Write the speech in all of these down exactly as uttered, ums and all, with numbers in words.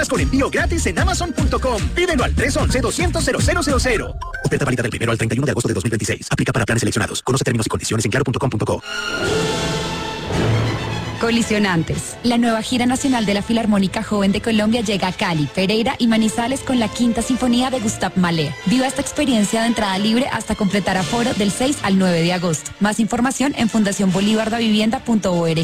con envío gratis en amazon punto com. Pídelo al tres once, doscientos, cero cero cero cero. Oferta válida del primero al treinta y uno de agosto de dos mil veintiséis. Aplica para planes seleccionados. Conoce términos y condiciones en claro punto com punto co. Colisionantes. La nueva gira nacional de la Filarmónica Joven de Colombia llega a Cali, Pereira y Manizales con la Quinta Sinfonía de Gustav Mahler. Viva esta experiencia de entrada libre hasta completar aforo del seis al nueve de agosto. Más información en fundación bolívar da vivienda punto org.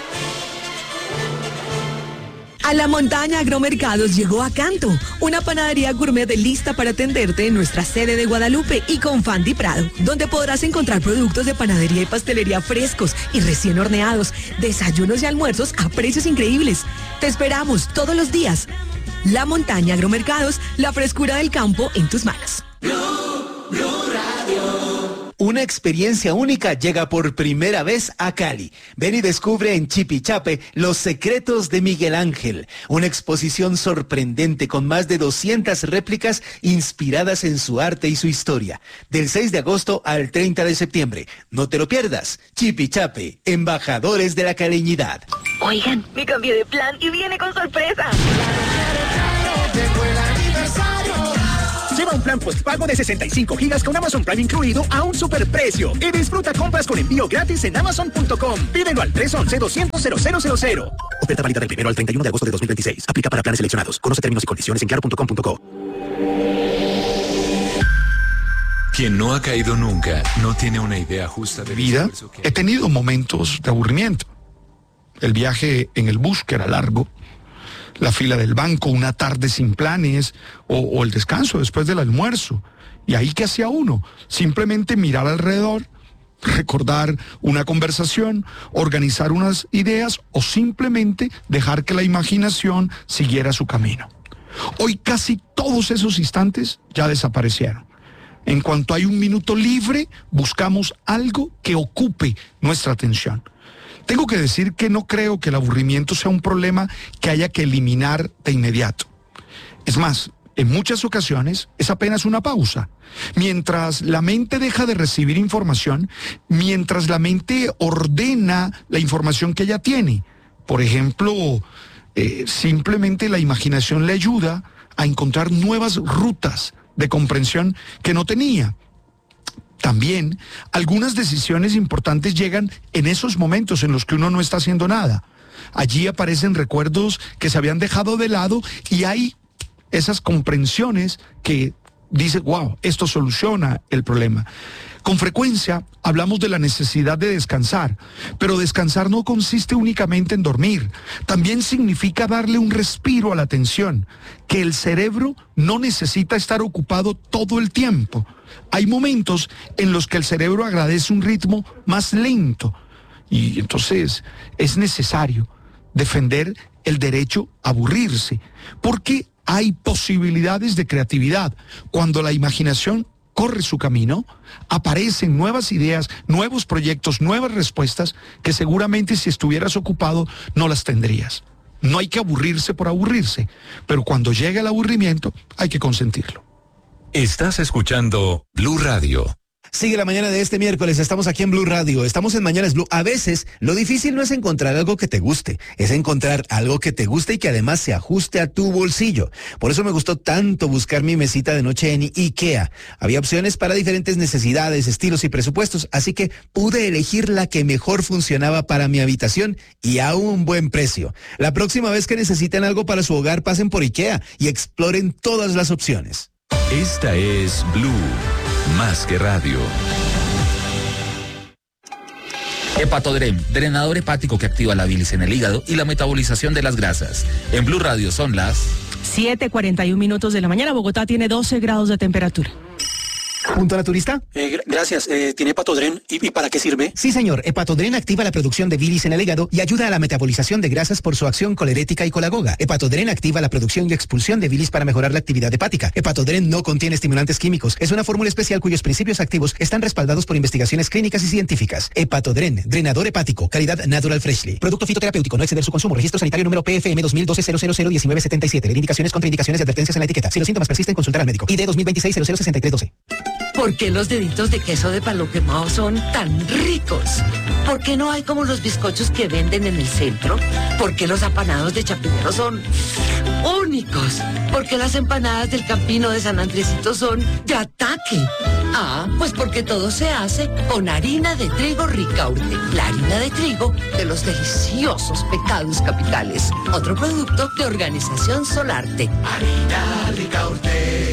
A la montaña Agromercados llegó a Canto, una panadería gourmet lista para atenderte en nuestra sede de Guadalupe y con Fandi Prado, donde podrás encontrar productos de panadería y pastelería frescos y recién horneados, desayunos y almuerzos a precios increíbles. Te esperamos todos los días. La montaña Agromercados, la frescura del campo en tus manos. Blue, Blue Radio. Una experiencia única llega por primera vez a Cali. Ven y descubre en Chipichape los secretos de Miguel Ángel, una exposición sorprendente con más de doscientas réplicas inspiradas en su arte y su historia. Del seis de agosto al treinta de septiembre. No te lo pierdas. Chipichape, embajadores de la caleñidad. Oigan, me cambié de plan y viene con sorpresa. Lleva un plan postpago de sesenta y cinco gigas con Amazon Prime incluido a un superprecio y disfruta compras con envío gratis en amazon punto com. Pídelo al tres once, doscientos, cero cero cero cero. Oferta válida del primero al treinta y uno de agosto de dos mil veintiséis. Aplica para planes seleccionados. Conoce términos y condiciones en claro punto com punto co. Quien no ha caído nunca no tiene una idea justa de vida. He tenido momentos de aburrimiento. El viaje en el bus, que era largo, la fila del banco, una tarde sin planes, o, o el descanso después del almuerzo. ¿Y ahí qué hacía uno? Simplemente mirar alrededor, recordar una conversación, organizar unas ideas o simplemente dejar que la imaginación siguiera su camino. Hoy casi todos esos instantes ya desaparecieron. En cuanto hay un minuto libre, buscamos algo que ocupe nuestra atención. Tengo que decir que no creo que el aburrimiento sea un problema que haya que eliminar de inmediato. Es más, en muchas ocasiones es apenas una pausa. Mientras la mente deja de recibir información, mientras la mente ordena la información que ella tiene. Por ejemplo, eh, simplemente la imaginación le ayuda a encontrar nuevas rutas de comprensión que no tenía. También, algunas decisiones importantes llegan en esos momentos en los que uno no está haciendo nada. Allí aparecen recuerdos que se habían dejado de lado y hay esas comprensiones que dice, wow, esto soluciona el problema. Con frecuencia hablamos de la necesidad de descansar, pero descansar no consiste únicamente en dormir. También significa darle un respiro a la atención, que el cerebro no necesita estar ocupado todo el tiempo. Hay momentos en los que el cerebro agradece un ritmo más lento y entonces es necesario defender el derecho a aburrirse, porque hay posibilidades de creatividad. Cuando la imaginación corre su camino, aparecen nuevas ideas, nuevos proyectos, nuevas respuestas que seguramente si estuvieras ocupado no las tendrías. No hay que aburrirse por aburrirse, pero cuando llega el aburrimiento hay que consentirlo. Estás escuchando Blue Radio. Sigue la mañana de este miércoles, estamos aquí en Blue Radio, estamos en Mañanas Blue. A veces, lo difícil no es encontrar algo que te guste, es encontrar algo que te guste y que además se ajuste a tu bolsillo. Por eso me gustó tanto buscar mi mesita de noche en IKEA. Había opciones para diferentes necesidades, estilos y presupuestos, así que pude elegir la que mejor funcionaba para mi habitación y a un buen precio. La próxima vez que necesiten algo para su hogar, pasen por IKEA y exploren todas las opciones. Esta es Blue, más que radio. Hepatodrem, drenador hepático que activa la bilis en el hígado y la metabolización de las grasas. En Blue Radio son las siete cuarenta y uno minutos de la mañana. Bogotá tiene doce grados de temperatura. ¿Punto naturista? Eh, gr- gracias. Eh, ¿Tiene Hepatodren? ¿Y, ¿Y para qué sirve? Sí, señor. Hepatodren activa la producción de bilis en el hígado y ayuda a la metabolización de grasas por su acción colerética y colagoga. Hepatodren activa la producción y expulsión de bilis para mejorar la actividad hepática. Hepatodren no contiene estimulantes químicos. Es una fórmula especial cuyos principios activos están respaldados por investigaciones clínicas y científicas. Hepatodren, drenador hepático, calidad Natural Freshly. Producto fitoterapéutico, no exceder su consumo. Registro sanitario número P F M dos mil doce cero cero cero diecinueve setenta y siete. Indicaciones, contraindicaciones y advertencias en la etiqueta. Si los síntomas persisten, consultar al médico. I D dos mil veintiséis cero cero sesenta y tres doce. ¿Por qué los deditos de queso de palo quemado son tan ricos? ¿Por qué no hay como los bizcochos que venden en el centro? ¿Por qué los apanados de Chapinero son únicos? ¿Por qué las empanadas del Campino de San Andresito son de ataque? Ah, pues porque todo se hace con harina de trigo Ricaurte, la harina de trigo de los deliciosos pecados capitales. Otro producto de Organización Solarte. Harina Ricaurte.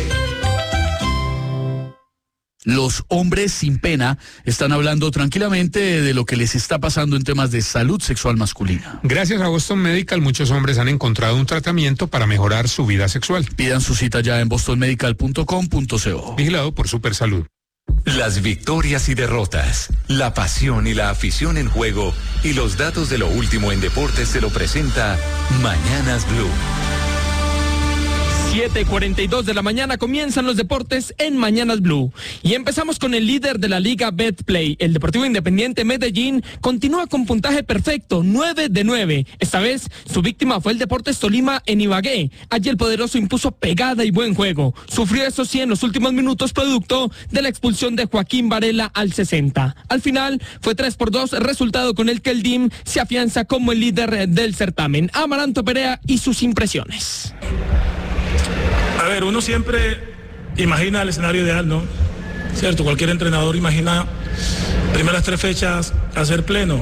Los hombres sin pena están hablando tranquilamente de lo que les está pasando en temas de salud sexual masculina. Gracias a Boston Medical, muchos hombres han encontrado un tratamiento para mejorar su vida sexual. Pidan su cita ya en boston medical punto com punto co. Vigilado por Supersalud. Las victorias y derrotas, la pasión y la afición en juego y los datos de lo último en deportes se lo presenta Mañanas Blue. siete cuarenta y dos de la mañana comienzan los deportes en Mañanas Blue. Y empezamos con el líder de la Liga Betplay. El Deportivo Independiente Medellín continúa con puntaje perfecto, nueve de nueve. Esta vez su víctima fue el Deportes Tolima en Ibagué. Allí el poderoso impuso pegada y buen juego. Sufrió eso sí en los últimos minutos producto de la expulsión de Joaquín Varela al sesenta. Al final fue tres por dos, resultado con el que el D I M se afianza como el líder del certamen. Amaranto Perea y sus impresiones. A ver, uno siempre imagina el escenario ideal, ¿no? Cierto, cualquier entrenador imagina primeras tres fechas hacer pleno.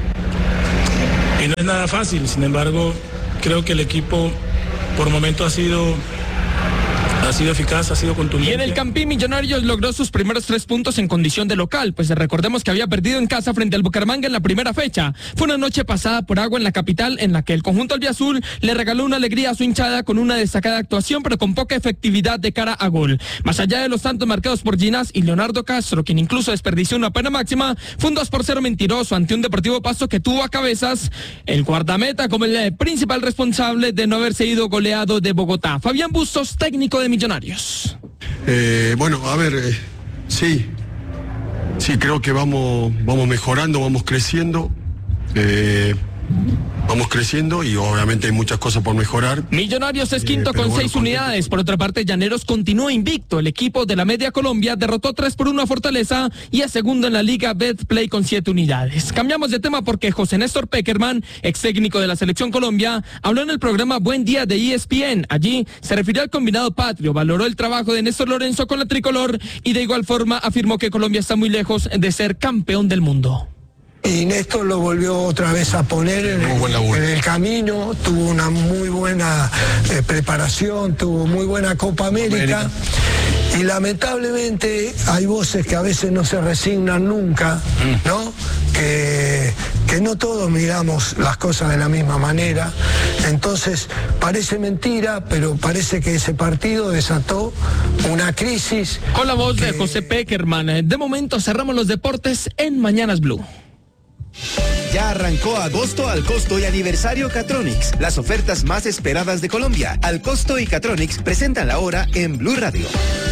Y no es nada fácil, sin embargo, creo que el equipo por momento ha sido... Ha sido eficaz, ha sido contundente. Y en el Campín Millonarios logró sus primeros tres puntos en condición de local, pues recordemos que había perdido en casa frente al Bucaramanga en la primera fecha. Fue una noche pasada por agua en la capital en la que el conjunto albiazul le regaló una alegría a su hinchada con una destacada actuación, pero con poca efectividad de cara a gol. Más allá de los tantos marcados por Ginás y Leonardo Castro, quien incluso desperdició una pena máxima, fue un dos por cero mentiroso ante un Deportivo Pasto que tuvo a cabezas el guardameta como el principal responsable de no haberse ido goleado de Bogotá. Fabián Bustos, técnico de Millonarios. Eh, bueno, a ver, eh, sí, sí, creo que vamos, vamos mejorando, vamos creciendo, eh, vamos creciendo y obviamente hay muchas cosas por mejorar. Millonarios es quinto eh, con bueno, seis contento. unidades. Por otra parte, Llaneros continúa invicto. El equipo de la Media Colombia derrotó tres por uno a Fortaleza y es segundo en la Liga Betplay con siete unidades. Cambiamos de tema porque José Néstor Peckerman, ex técnico de la Selección Colombia, habló en el programa Buen Día de E S P N. Allí se refirió al combinado patrio, valoró el trabajo de Néstor Lorenzo con la tricolor y de igual forma afirmó que Colombia está muy lejos de ser campeón del mundo. Y Néstor lo volvió otra vez a poner en, en el camino, tuvo una muy buena eh, preparación, tuvo muy buena Copa América, América y lamentablemente hay voces que a veces no se resignan nunca, ¿no? Que, que no todos miramos las cosas de la misma manera, entonces parece mentira, pero parece que ese partido desató una crisis. Con la voz que... de José Peckerman, de momento cerramos los deportes en Mañanas Blue. Ya arrancó agosto al costo y aniversario Catronics, las ofertas más esperadas de Colombia. Al costo y Catronics presentan la hora en Blue Radio.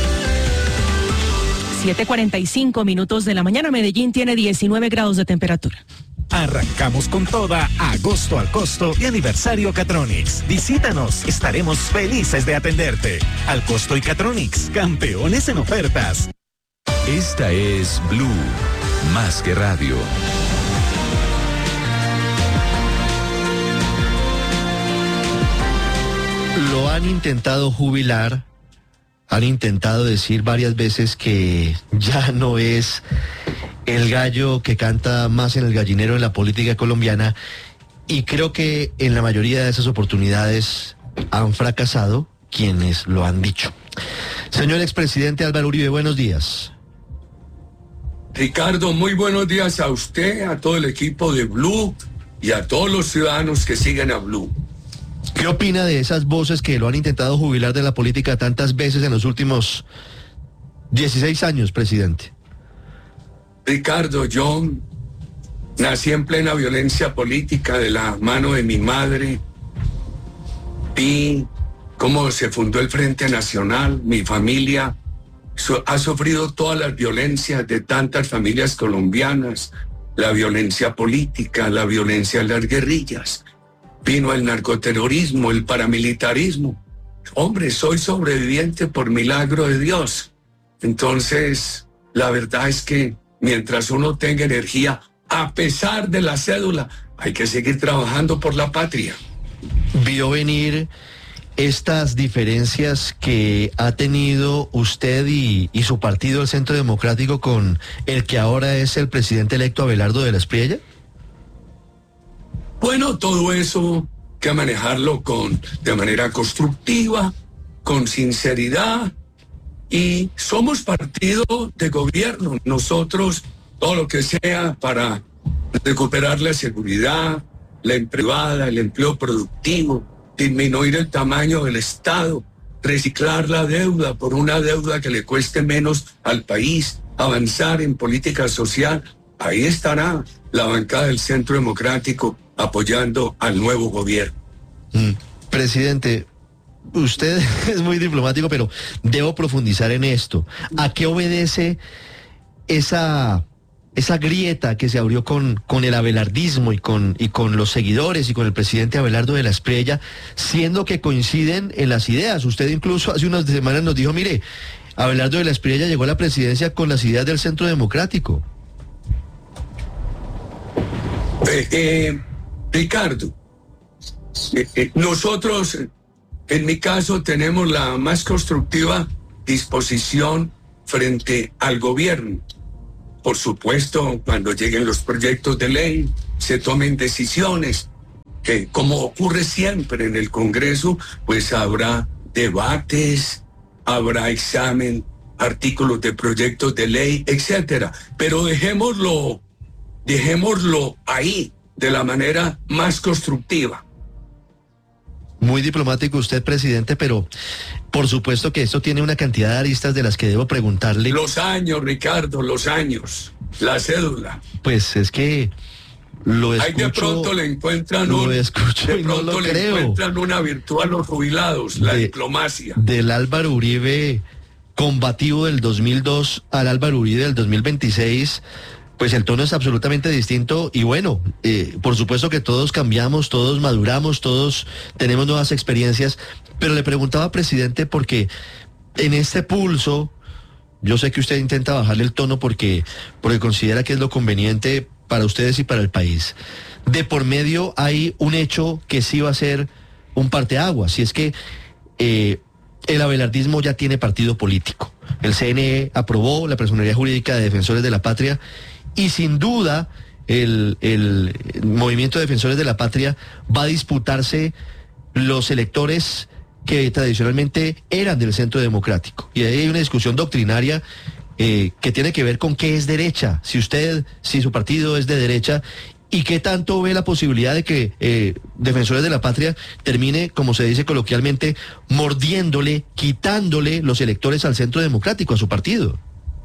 siete cuarenta y cinco minutos de la mañana, Medellín tiene diecinueve grados de temperatura. Arrancamos con toda agosto al costo y aniversario Catronics. Visítanos, estaremos felices de atenderte. Al costo y Catronics, campeones en ofertas. Esta es Blue, más que radio. Lo han intentado jubilar, han intentado decir varias veces que ya no es el gallo que canta más en el gallinero de la política colombiana y creo que en la mayoría de esas oportunidades han fracasado quienes lo han dicho. Señor expresidente Álvaro Uribe, buenos días. Ricardo, muy buenos días a usted, a todo el equipo de Blue y a todos los ciudadanos que siguen a Blue. ¿Qué opina de esas voces que lo han intentado jubilar de la política tantas veces en los últimos dieciséis años, presidente? Ricardo, yo nací en plena violencia política de la mano de mi madre. Vi cómo se fundó el Frente Nacional. Mi familia so, ha sufrido todas las violencias de tantas familias colombianas. La violencia política, la violencia de las guerrillas. Vino el narcoterrorismo, el paramilitarismo. Hombre, soy sobreviviente por milagro de Dios. Entonces, la verdad es que mientras uno tenga energía, a pesar de la cédula, hay que seguir trabajando por la patria. ¿Vio venir estas diferencias que ha tenido usted y, y su partido, el Centro Democrático, con el que ahora es el presidente electo Abelardo de la Espriella? Bueno, todo eso hay que manejarlo con, de manera constructiva, con sinceridad, y somos partido de gobierno. Nosotros, todo lo que sea para recuperar la seguridad, la empleo privada, el empleo productivo, disminuir el tamaño del Estado, reciclar la deuda por una deuda que le cueste menos al país, avanzar en política social, ahí estará la bancada del Centro Democrático apoyando al nuevo gobierno. Mm. Presidente, usted es muy diplomático, pero debo profundizar en esto. ¿A qué obedece esa, esa grieta que se abrió con, con el abelardismo y con, y con los seguidores y con el presidente Abelardo de la Espriella, siendo que coinciden en las ideas? Usted incluso hace unas semanas nos dijo, mire, Abelardo de la Espriella llegó a la presidencia con las ideas del Centro Democrático. Eh, eh, Ricardo, eh, eh, nosotros, en mi caso, tenemos la más constructiva disposición frente al gobierno. Por supuesto, cuando lleguen los proyectos de ley, se tomen decisiones, que como ocurre siempre en el Congreso, pues habrá debates, habrá examen, artículos de proyectos de ley, etcétera. Pero dejémoslo, dejémoslo ahí, de la manera más constructiva. Muy diplomático usted, presidente, pero por supuesto que esto tiene una cantidad de aristas de las que debo preguntarle. Los años, Ricardo, los años, la cédula. Pues es que lo escucho. Ahí de pronto le encuentran lo un, escucho de y no pronto lo le creo. encuentran una virtud a los jubilados, la De- diplomacia. Del Álvaro Uribe combativo del dos mil dos al Álvaro Uribe del dos mil veintiséis, pues el tono es absolutamente distinto y bueno, eh, por supuesto que todos cambiamos, todos maduramos, todos tenemos nuevas experiencias, pero le preguntaba, presidente, porque en este pulso, yo sé que usted intenta bajarle el tono porque, porque considera que es lo conveniente para ustedes y para el país. De por medio hay un hecho que sí va a ser un parteaguas, y es que eh, el abelardismo ya tiene partido político. El C N E aprobó la personería jurídica de Defensores de la Patria y sin duda el, el movimiento de Defensores de la Patria va a disputarse los electores que tradicionalmente eran del Centro Democrático. Y ahí hay una discusión doctrinaria eh, que tiene que ver con qué es derecha, si usted, si su partido es de derecha, y qué tanto ve la posibilidad de que eh, Defensores de la Patria termine, como se dice coloquialmente, mordiéndole, quitándole los electores al Centro Democrático, a su partido.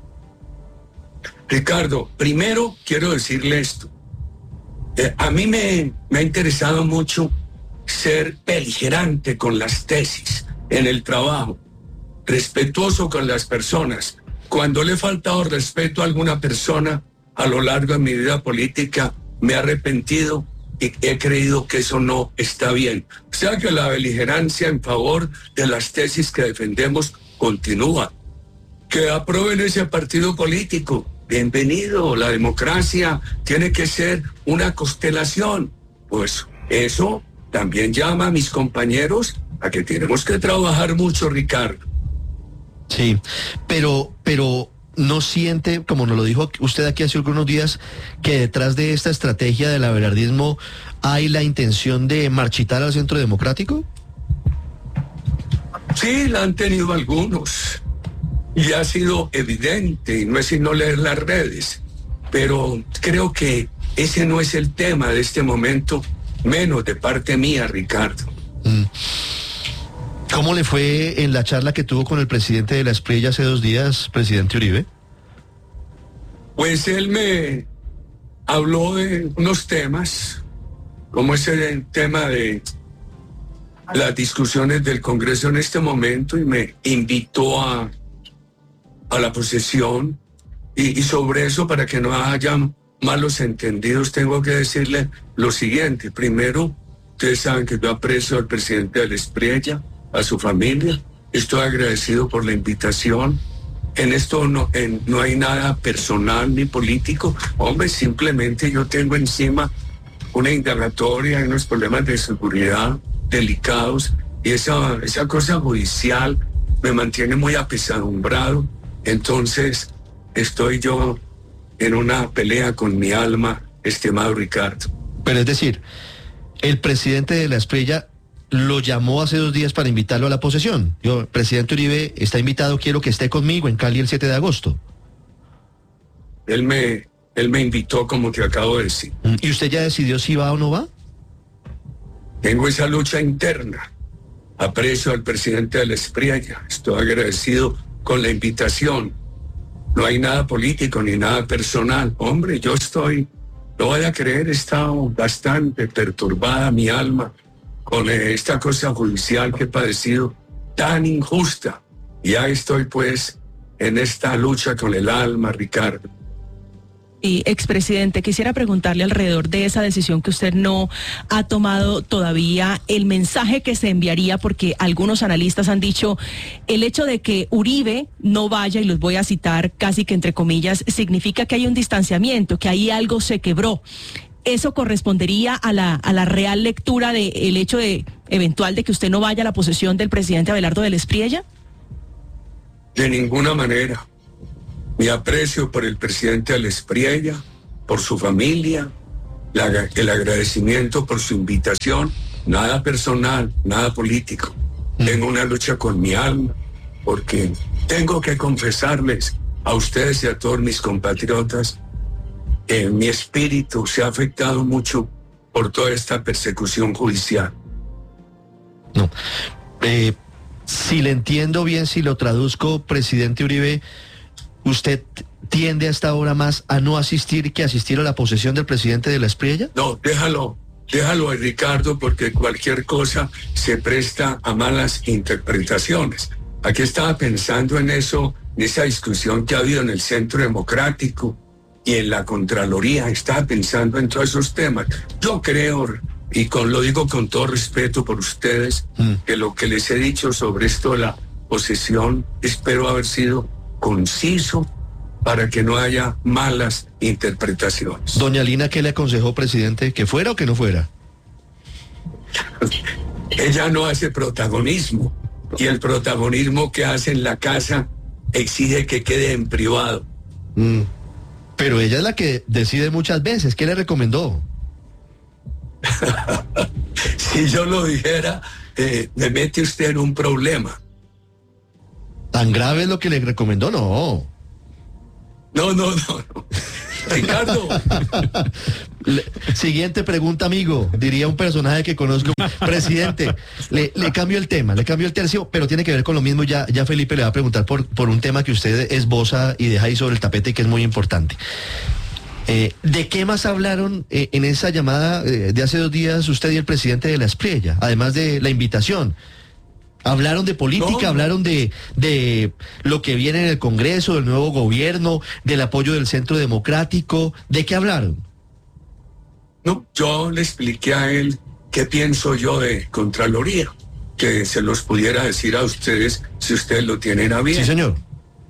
Ricardo, primero quiero decirle esto. Eh, a mí me, me ha interesado mucho ser beligerante con las tesis en el trabajo, respetuoso con las personas. Cuando le he faltado respeto a alguna persona a lo largo de mi vida política, me he arrepentido y he creído que eso no está bien. O sea que la beligerancia en favor de las tesis que defendemos continúa. Que aprueben ese partido político. Bienvenido, la democracia tiene que ser una constelación. Pues eso también llama a mis compañeros a que tenemos que trabajar mucho, Ricardo. Sí, pero, pero no siente, como nos lo dijo usted aquí hace algunos días, que detrás de esta estrategia del abelardismo hay la intención de marchitar al Centro Democrático. Sí, la han tenido algunos. Y ha sido evidente, y no es sino leer las redes. Pero creo que ese no es el tema de este momento, menos de parte mía, Ricardo. Mm. ¿Cómo le fue en la charla que tuvo con el presidente de la Espriella hace dos días, presidente Uribe? Pues él me habló de unos temas, como ese tema de las discusiones del Congreso en este momento, y me invitó a, a la posesión, y, y sobre eso, para que no haya malos entendidos, tengo que decirle lo siguiente. Primero, ustedes saben que yo aprecio al presidente de la Espriella, a su familia. Estoy agradecido por la invitación en esto no, en, no hay nada personal ni político. Hombre, simplemente yo tengo encima una indagatoria, unos problemas de seguridad delicados, y esa, esa cosa judicial me mantiene muy apesadumbrado. Entonces estoy yo en una pelea con mi alma, estimado Ricardo. Pero es decir, el presidente de la Espriella lo llamó hace dos días para invitarlo a la posesión. Yo, presidente Uribe está invitado, quiero que esté conmigo en Cali el siete de agosto. Él me, él me invitó, como te acabo de decir. ¿Y usted ya decidió si va o no va? Tengo esa lucha interna. Aprecio al presidente de la Espriella. Estoy agradecido con la invitación. No hay nada político ni nada personal. Hombre, yo estoy, no vaya a creer, he estado bastante perturbada mi alma con esta cosa judicial que he padecido, tan injusta. Y ya estoy pues en esta lucha con el alma, Ricardo. Y expresidente, quisiera preguntarle alrededor de esa decisión que usted no ha tomado todavía, el mensaje que se enviaría, porque algunos analistas han dicho el hecho de que Uribe no vaya, y los voy a citar casi que entre comillas, significa que hay un distanciamiento, que ahí algo se quebró. ¿Eso correspondería a la, a la real lectura del hecho de eventual de que usted no vaya a la posesión del presidente Abelardo del Espriella? De ninguna manera. Mi aprecio por el presidente del Espriella, por su familia, la, el agradecimiento por su invitación, nada personal, nada político. Tengo una lucha con mi alma, porque tengo que confesarles a ustedes y a todos mis compatriotas que mi espíritu se ha afectado mucho por toda esta persecución judicial. No. Eh, si le entiendo bien, si lo traduzco, presidente Uribe, ¿usted tiende hasta ahora más a no asistir que asistir a la posesión del presidente de la Espriella? No, déjalo, déjalo, Ricardo, porque cualquier cosa se presta a malas interpretaciones. Aquí estaba pensando en eso, en esa discusión que ha habido en el Centro Democrático y en la Contraloría. Estaba pensando en todos esos temas. Yo creo, y con, lo digo con todo respeto por ustedes, mm. que lo que les he dicho sobre esto de la posesión, espero haber sido conciso para que no haya malas interpretaciones. Doña Lina, ¿qué le aconsejó, presidente? ¿Que fuera o que no fuera? Ella no hace protagonismo, y el protagonismo que hace en la casa exige que quede en privado. Mm. Pero ella es la que decide muchas veces. ¿Qué le recomendó? Si yo lo dijera, eh, me mete usted en un problema. ¿Tan grave es lo que le recomendó? No. No, no, no, no. Ricardo. Le, siguiente pregunta, amigo. Diría un personaje que conozco. Presidente, le, le cambio el tema, le cambio el tercio, pero tiene que ver con lo mismo. Ya, ya Felipe le va a preguntar por, por un tema que usted esboza y deja ahí sobre el tapete y que es muy importante. Eh, ¿De qué más hablaron eh, en esa llamada eh, de hace dos días usted y el presidente de la Espriella? Además de la invitación. ¿Hablaron de política? No. ¿Hablaron de, de lo que viene en el Congreso, del nuevo gobierno, del apoyo del Centro Democrático? ¿De qué hablaron? No, yo le expliqué a él qué pienso yo de Contraloría, que se los pudiera decir a ustedes si ustedes lo tienen a bien. Sí, señor.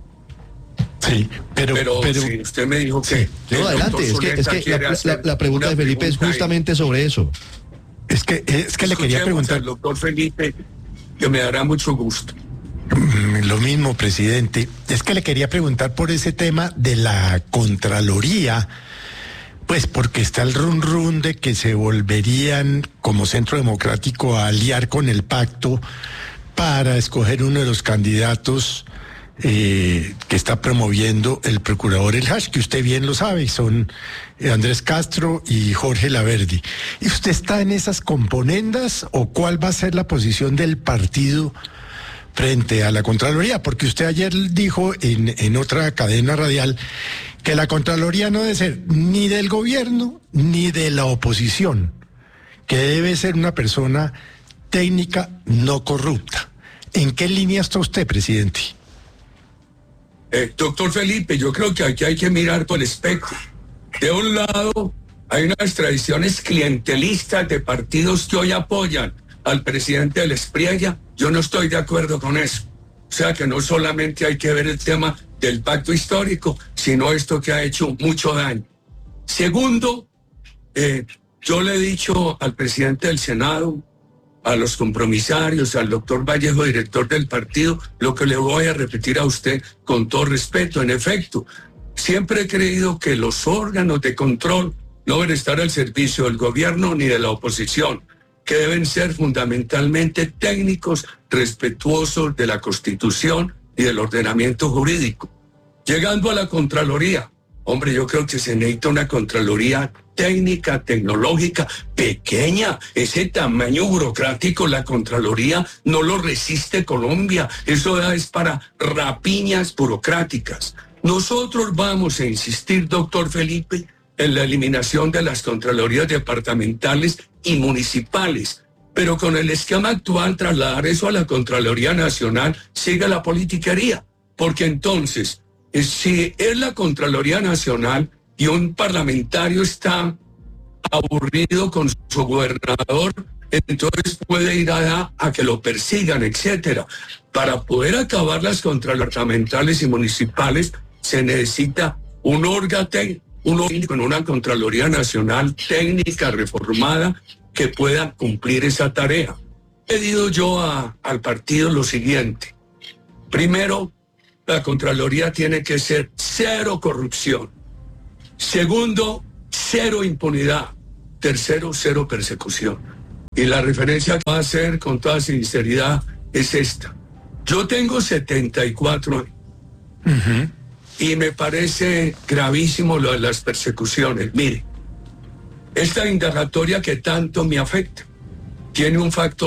Sí, pero, pero, pero si usted me dijo que... Sí. No, adelante, es que, es que la, la, la pregunta de Felipe pregunta es justamente ahí. Sobre eso. Es que, es que le quería preguntar... al doctor Felipe, que me dará mucho gusto. Lo mismo, presidente. Es que le quería preguntar por ese tema de la Contraloría, pues porque está el run run de que se volverían como Centro Democrático a aliar con el pacto para escoger uno de los candidatos eh, que está promoviendo el procurador El Hash, que usted bien lo sabe, son Andrés Castro y Jorge Laverdi. ¿Y usted está en esas componendas o cuál va a ser la posición del partido frente a la Contraloría? Porque usted ayer dijo en, en otra cadena radial que la Contraloría no debe ser ni del gobierno ni de la oposición, que debe ser una persona técnica no corrupta. ¿En qué línea está usted, presidente? Eh, doctor Felipe, yo creo que aquí hay que mirar por el espectro. De un lado, hay unas tradiciones clientelistas de partidos que hoy apoyan al presidente del Espriella. Yo no estoy de acuerdo con eso. O sea que no solamente hay que ver el tema del pacto histórico, sino esto que ha hecho mucho daño. Segundo, eh, yo le he dicho al presidente del Senado, a los compromisarios, al doctor Vallejo, director del partido, lo que le voy a repetir a usted con todo respeto. En efecto, siempre he creído que los órganos de control no deben estar al servicio del gobierno ni de la oposición, que deben ser fundamentalmente técnicos, respetuosos de la Constitución y del ordenamiento jurídico. Llegando a la Contraloría, hombre, yo creo que se necesita una Contraloría técnica, tecnológica, pequeña. Ese tamaño burocrático, la Contraloría no lo resiste Colombia. Eso es para rapiñas burocráticas. Nosotros vamos a insistir, doctor Felipe, en la eliminación de las Contralorías departamentales y municipales, pero con el esquema actual trasladar eso a la Contraloría Nacional sigue la politiquería, porque entonces, si es la Contraloría Nacional y un parlamentario está aburrido con su gobernador, entonces puede ir a, a que lo persigan, etcétera. Para poder acabar las contralorías departamentales y municipales se necesita un órgano uno con una Contraloría Nacional técnica reformada que pueda cumplir esa tarea. He pedido yo a, al partido lo siguiente. Primero, la Contraloría tiene que ser cero corrupción. Segundo, cero impunidad. Tercero, cero persecución. Y la referencia que va a hacer con toda sinceridad es esta. Yo tengo setenta y cuatro años. Uh-huh. Y me parece gravísimo lo de las persecuciones. Mire, esta indagatoria que tanto me afecta tiene un factor